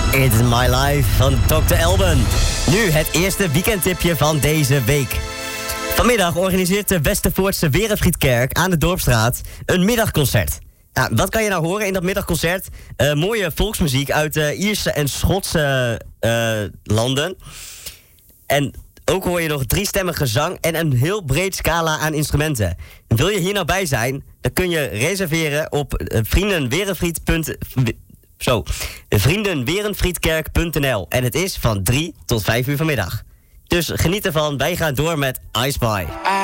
It's My Life van Dr. Alban. Nu het eerste weekendtipje van deze week. Vanmiddag organiseert de Westervoortse Werenfriedkerk aan de Dorpsstraat een middagconcert. Nou, wat kan je nou horen in dat middagconcert? Mooie volksmuziek uit Ierse en Schotse landen. En ook hoor je nog 3-stemmig zang en een heel breed scala aan instrumenten. Wil je hier nou bij zijn, dan kun je reserveren op vriendenwerenfriedkerk.nl. En het is van 3 tot 5 uur vanmiddag. Dus geniet ervan, wij gaan door met I Spy.